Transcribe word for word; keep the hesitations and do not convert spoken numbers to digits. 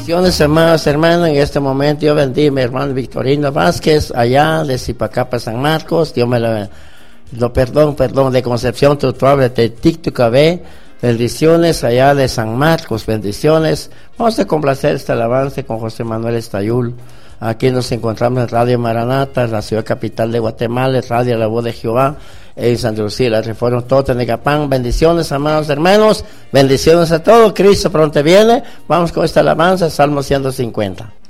Bendiciones, hermanos, hermanas. En este momento yo bendigo a mi hermano Victorino Vázquez, allá de Zipacapa, San Marcos. Dios me lo, lo perdón, perdón, de Concepción Tutuable, de Tictucabé. Bendiciones allá de San Marcos, bendiciones. Vamos a complacer este avance con José Manuel Estayul. Aquí nos encontramos en Radio Maranata, la ciudad capital de Guatemala, Radio La Voz de Jehová, en Santa Lucía, la Reforma Tota, Necapán. Bendiciones, amados hermanos, bendiciones a todos. Cristo pronto viene. Vamos con esta alabanza, Salmo ciento cincuenta.